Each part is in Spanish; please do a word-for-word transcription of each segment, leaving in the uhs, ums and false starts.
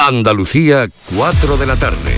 Andalucía, cuatro de la tarde.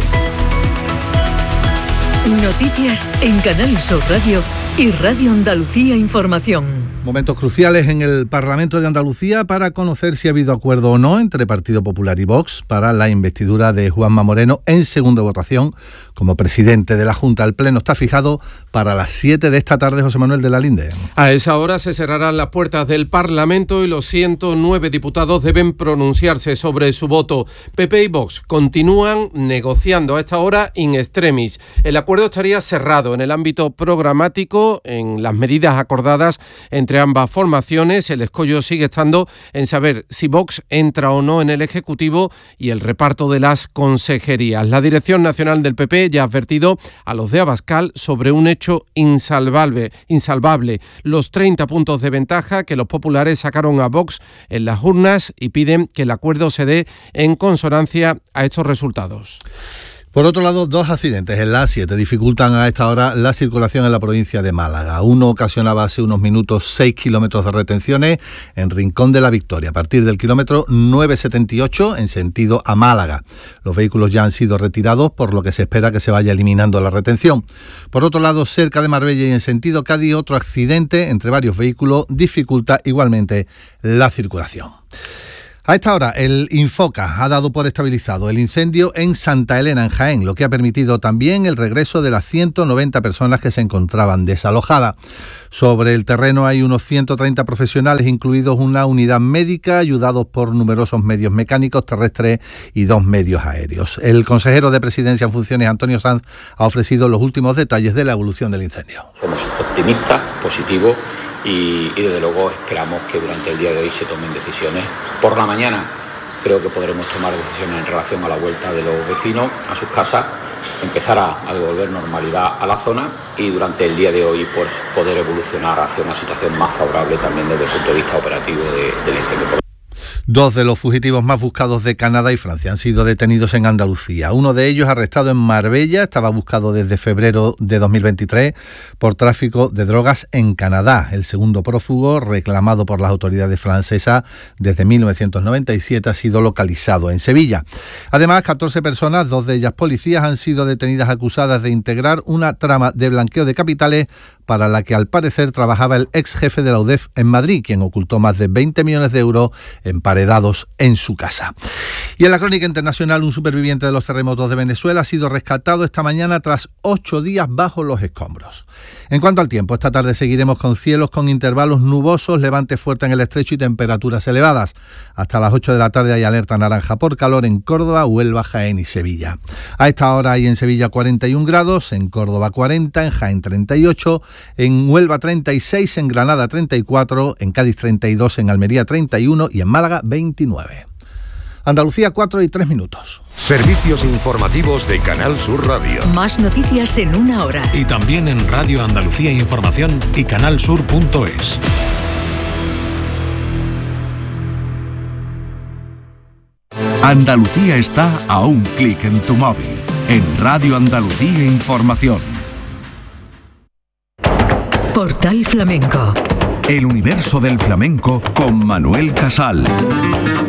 Noticias en Canal Sur Radio y Radio Andalucía Información. Momentos cruciales en el Parlamento de Andalucía para conocer si ha habido acuerdo o no entre Partido Popular y Vox para la investidura de Juanma Moreno en segunda votación como presidente de la Junta. El pleno está fijado para las siete de esta tarde. José Manuel de la Linde. A esa hora se cerrarán las puertas del Parlamento y los ciento nueve diputados deben pronunciarse sobre su voto. P P y Vox continúan negociando a esta hora in extremis. El acuerdo estaría cerrado en el ámbito programático, en las medidas acordadas entre ambas formaciones. El escollo sigue estando en saber si Vox entra o no en el Ejecutivo y el reparto de las consejerías. La Dirección Nacional del P P ya ha advertido a los de Abascal sobre un hecho insalvable, insalvable, los treinta puntos de ventaja que los populares sacaron a Vox en las urnas y piden que el acuerdo se dé en consonancia a estos resultados. Por otro lado, dos accidentes en la A siete dificultan a esta hora la circulación en la provincia de Málaga. Uno ocasionaba hace unos minutos seis kilómetros de retenciones en Rincón de la Victoria, a partir del kilómetro nueve setenta y ocho en sentido a Málaga. Los vehículos ya han sido retirados, por lo que se espera que se vaya eliminando la retención. Por otro lado, cerca de Marbella y en sentido Cádiz, otro accidente entre varios vehículos dificulta igualmente la circulación. A esta hora, el Infoca ha dado por estabilizado el incendio en Santa Elena, en Jaén, lo que ha permitido también el regreso de las ciento noventa personas que se encontraban desalojadas. Sobre el terreno hay unos ciento treinta profesionales, incluidos una unidad médica, ayudados por numerosos medios mecánicos, terrestres y dos medios aéreos. El consejero de Presidencia en funciones, Antonio Sanz, ha ofrecido los últimos detalles de la evolución del incendio. Somos optimistas, positivos. Y, y desde luego esperamos que durante el día de hoy se tomen decisiones. Por la mañana creo que podremos tomar decisiones en relación a la vuelta de los vecinos a sus casas, empezar a, a devolver normalidad a la zona y durante el día de hoy pues, poder evolucionar hacia una situación más favorable también desde el punto de vista operativo de, del incendio. Dos de los fugitivos más buscados de Canadá y Francia han sido detenidos en Andalucía. Uno de ellos, arrestado en Marbella, estaba buscado desde febrero de dos mil veintitrés por tráfico de drogas en Canadá. El segundo prófugo, reclamado por las autoridades francesas desde mil novecientos noventa y siete, ha sido localizado en Sevilla. Además, catorce personas, dos de ellas policías, han sido detenidas acusadas de integrar una trama de blanqueo de capitales para la que al parecer trabajaba el ex jefe de la U D E F en Madrid, quien ocultó más de veinte millones de euros emparedados en su casa. Y en la crónica internacional, un superviviente de los terremotos de Venezuela ha sido rescatado esta mañana tras ocho días bajo los escombros. En cuanto al tiempo, esta tarde seguiremos con cielos con intervalos nubosos, levante fuerte en el estrecho y temperaturas elevadas. Hasta las ocho de la tarde hay alerta naranja por calor en Córdoba, Huelva, Jaén y Sevilla. A esta hora hay en Sevilla cuarenta y un grados, en Córdoba cuarenta, en Jaén treinta y ocho, en Huelva treinta y seis, en Granada treinta y cuatro, en Cádiz treinta y dos, en Almería treinta y uno y en Málaga veintinueve. Andalucía, cuatro y tres minutos. Servicios informativos de Canal Sur Radio. Más noticias en una hora. Y también en Radio Andalucía Información y canalsur punto es. Andalucía está a un clic en tu móvil. En Radio Andalucía Información. Portal Flamenco. El universo del flamenco con Manuel Casal.